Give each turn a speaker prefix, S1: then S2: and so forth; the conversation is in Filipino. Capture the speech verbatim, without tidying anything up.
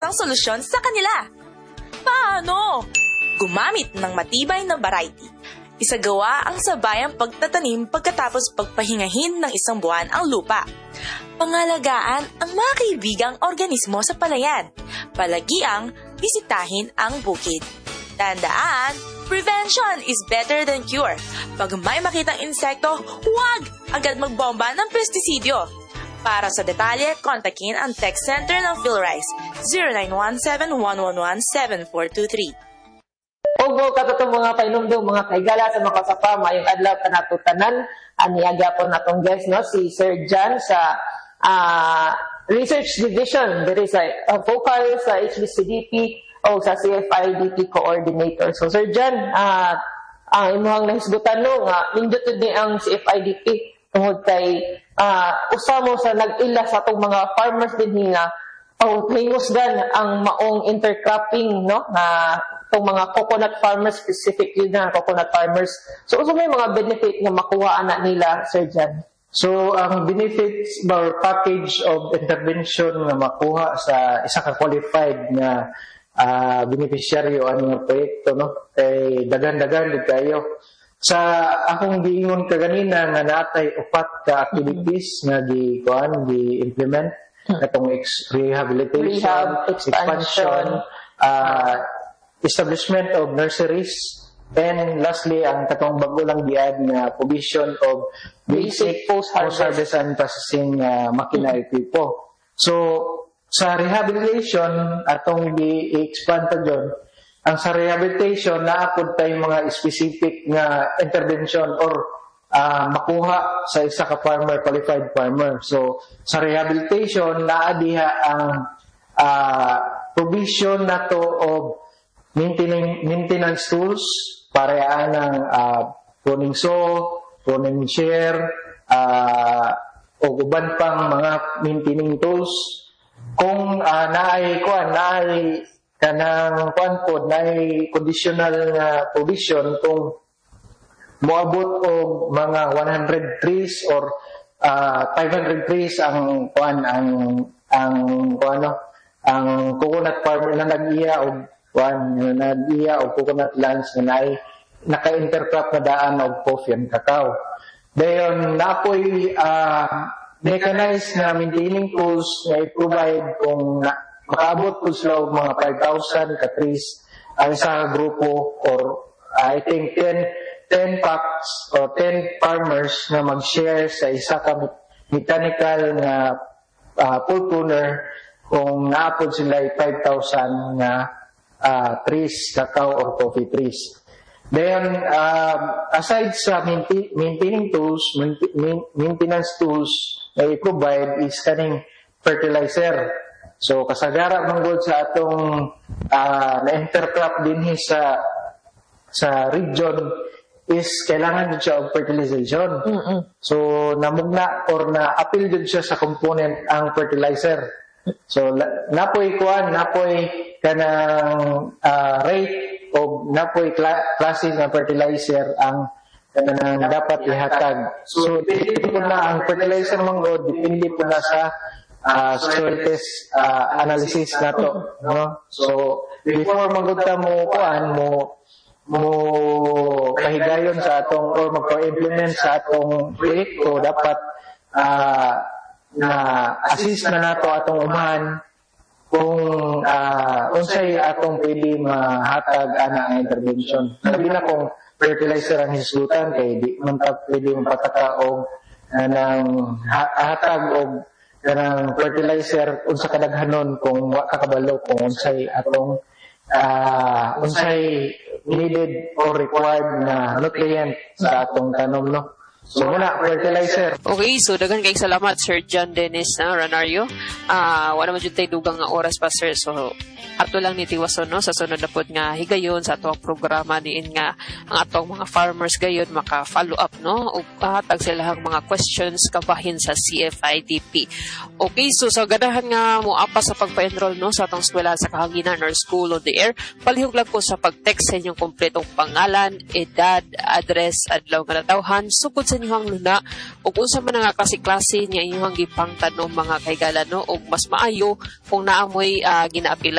S1: ang solusyon sa kanila. Paano? Gumamit ng matibay na variety. Isagawa ang sabayang pagtatanim pagkatapos pagpahingahin ng isang buwan ang lupa. Pangalagaan ang mga kaibigang organismo sa palayan. Palagiang bisitahin ang bukid. Tandaan, prevention is better than cure. Pag may makitang insekto, huwag agad magbomba ng pestisidyo. Para sa detalye, kontakin ang text center ng PhilRice zero nine one seven one one one seven four two three.
S2: Ogo katutong mga painumdong mga kaigala sa mga kasapa mayong adlaw kanatutanan ani agapon natong guest no si Sir John sa uh, Research Division diri sa uh, focal sa H B C D P o sa C F I D P coordinator. So Sir John, uh, ang imuhang nahisgutan no nga nindot ni ang C F I D P tungod kay uh, usa mo sa nag-ila sa atong mga farmers din nga o hinusgan ang maong intercropping no na itong mga coconut farmers, specific yun na coconut farmers. So, also may mga benefit na makuha na nila, Sir John?
S3: So, ang benefits or package of intervention na makuha sa isa ka qualified na uh, beneficiaryo ang proyekto, no? Kay dagan-dagan din kayo. Sa akong giingon ka ganina nga natay upat ka activities mm-hmm. nga gi-kuan, gi-implement katong ex- rehabilitation,
S2: Rehab, expansion,
S3: expansion uh, establishment of nurseries, and lastly, ang katong bago lang diad na provision of basic post-harvest and processing uh, makina equipo. So, sa rehabilitation, atong i-expand pa dyan, ang sa rehabilitation, naapod tayong mga specific na intervention or uh, makuha sa isa ka farmer, qualified farmer. So, sa rehabilitation, naadiha ang uh, provision na to of Maintenance, maintenance tools, parehaan ng uh, pruning saw, pruning shear, uh, o uban pang mga maintaining tools. Kung uh, naay kuan, naay kanang kuan po, naay conditional na provision kung moabot o mga one hundred trees or uh, five hundred trees ang kuan ang ang kuan no, ang coconut farmer na nag-iya o kuan na nag-iya o coconut lands na naay naka-intercrop na daan og coffee and cacao. Dayon napoy uh, mechanized na maintaining tools na i-provide kung na, makaabot po sila og mga five thousand ka trees ang sa grupo or uh, I think ten ten packs or ten farmers na mag-share sa isa ka mechanical na uh, full pruner kung naapod sila five thousand na uh, trees, cacao or coffee trees. Then, um, aside sa maintain, maintaining tools, main, maintenance tools na i-provide is kaning fertilizer. So, kasagara manggod sa atong uh, na-intercrop din sa sa region is kailangan din siya og fertilization. Mm-hmm. So, namugna or na-appeal din siya sa component ang fertilizer. So, napoy kuan, napoy kanang uh, rate o napoy kla- klase ng fertilizer ang kanang dapat ihatag. So, depende po na ang fertilizer manggod, depende po na sa uh, soil test uh, analysis na to. No? So, before manggod ta mo kuan, mo mo pahigayon sa atong or magpa-implement sa atong proyekto, dapat uh, na assist na nato atong umahan kung uh, unsay atong pwede mahatag ana ang intervention. Sabi na kung fertilizer ang hisgutan kay di man ta pwede mapataka og nang hatag og kanang fertilizer unsa kadaghanon kung wa ka kabalo kung unsay atong uh, unsay needed or required na nutrient sa atong tanom, no? So, muna, fertilizer.
S4: Okay, so dagan kay salamat Sir John Dennis na Ranario. Ah, uh, wala man jud tay dugang nga oras pa sir. So, ato lang ni tiwason no sa sunod na pod nga higayon sa atong programa diin nga ang atong mga farmers gayon maka-follow up no ug pahatag sila ang mga questions kabahin sa C F I D P. Okay, so sa ganahan nga moapa sa pagpa-enroll no sa atong eskwela sa kahanginan or school on the air, palihog lang ko sa pag-text sa inyong kompletong pangalan, edad, address, adlaw nga natawhan sugod sa inyong luna ug unsa man nga klase-klase nya inyong gipangtanom mga kaigala no ug mas maayo kung naamoy uh, ginaapila